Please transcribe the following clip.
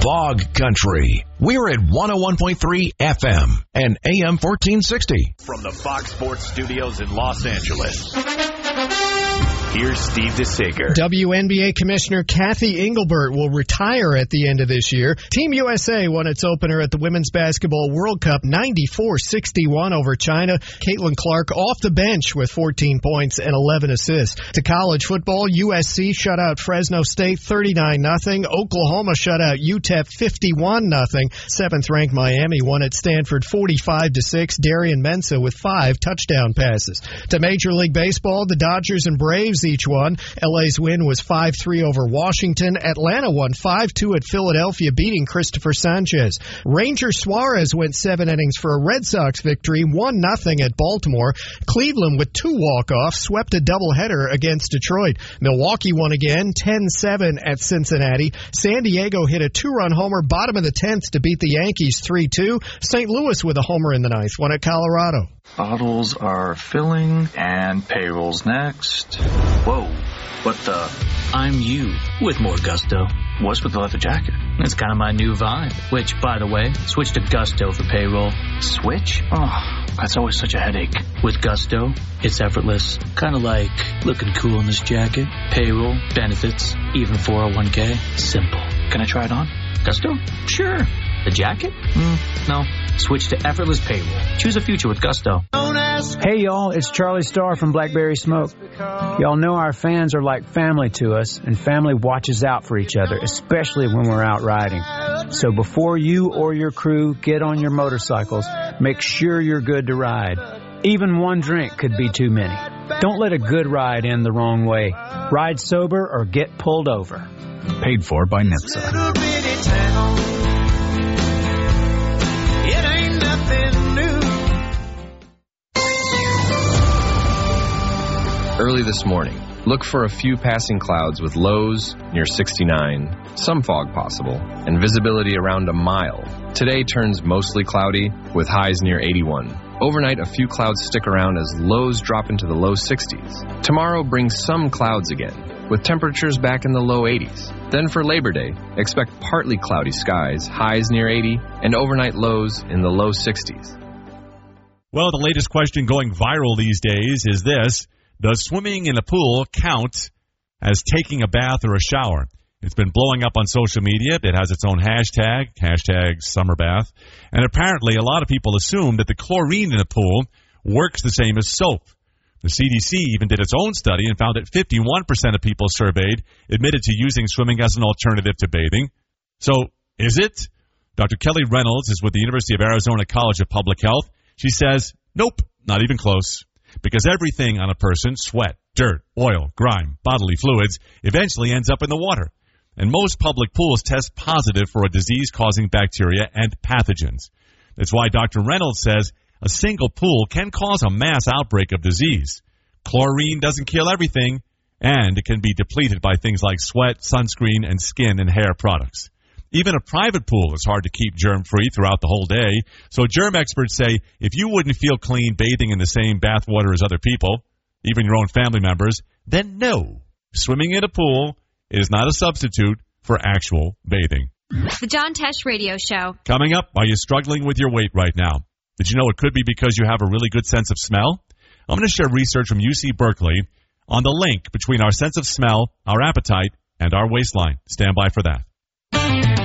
Fog Country. We're at 101.3 FM and AM 1460. From the Fox Sports Studios in Los Angeles, here's Steve DeSager. WNBA Commissioner Kathy Engelbert will retire at the end of this year. Team USA won its opener at the Women's Basketball World Cup 94-61 over China. Caitlin Clark off the bench with 14 points and 11 assists. To college football, USC shut out Fresno State 39-0. Oklahoma shut out UTEP 51-0. Seventh-ranked Miami won at Stanford 45-6. Darian Mensah with 5 touchdown passes. To Major League Baseball, the Dodgers and Braves each won. LA's win was 5-3 over Washington. Atlanta won 5-2 at Philadelphia, beating Christopher Sanchez. Ranger Suarez went 7 innings for a Red Sox victory, 1-0 at Baltimore. Cleveland, with 2 walk-offs, swept a doubleheader against Detroit. Milwaukee won again, 10-7 at Cincinnati. San Diego hit a 2-run homer bottom of the 10th to beat the Yankees 3-2. St. Louis with a homer in the 9th won at Colorado. Bottles are filling and payroll's next. Whoa, what the? I'm you with more gusto. What's with the leather jacket? It's kind of my new vibe. Which, by the way, switch to Gusto for payroll. Switch? Oh, that's always such a headache. With Gusto, it's effortless. Kind of like looking cool in this jacket. Payroll, benefits, even 401k. Simple. Can I try it on? Gusto? Sure. The jacket? No. Switch to effortless payroll. Choose a future with Gusto. Hey, y'all. It's Charlie Starr from Blackberry Smoke. Y'all know our fans are like family to us, and family watches out for each other, especially when we're out riding. So before you or your crew get on your motorcycles, make sure you're good to ride. Even one drink could be too many. Don't let a good ride end the wrong way. Ride sober or get pulled over. Paid for by NHTSA. Early this morning, look for a few passing clouds with lows near 69, some fog possible, and visibility around a mile. Today turns mostly cloudy with highs near 81. Overnight, a few clouds stick around as lows drop into the low 60s. Tomorrow brings some clouds again, with temperatures back in the low 80s. Then for Labor Day, expect partly cloudy skies, highs near 80, and overnight lows in the low 60s. Well, the latest question going viral these days is this: does swimming in a pool count as taking a bath or a shower? It's been blowing up on social media. It has its own hashtag #SummerBath. And apparently a lot of people assume that the chlorine in a pool works the same as soap. The CDC even did its own study and found that 51% of people surveyed admitted to using swimming as an alternative to bathing. So, is it? Dr. Kelly Reynolds is with the University of Arizona College of Public Health. She says, nope, not even close. Because everything on a person, sweat, dirt, oil, grime, bodily fluids, eventually ends up in the water. And most public pools test positive for a disease-causing bacteria and pathogens. That's why Dr. Reynolds says a single pool can cause a mass outbreak of disease. Chlorine doesn't kill everything, and it can be depleted by things like sweat, sunscreen, and skin and hair products. Even a private pool is hard to keep germ-free throughout the whole day. So germ experts say if you wouldn't feel clean bathing in the same bathwater as other people, even your own family members, then no. Swimming in a pool is not a substitute for actual bathing. The John Tesh Radio Show. Coming up, are you struggling with your weight right now? Did you know it could be because you have a really good sense of smell? I'm going to share research from UC Berkeley on the link between our sense of smell, our appetite, and our waistline. Stand by for that.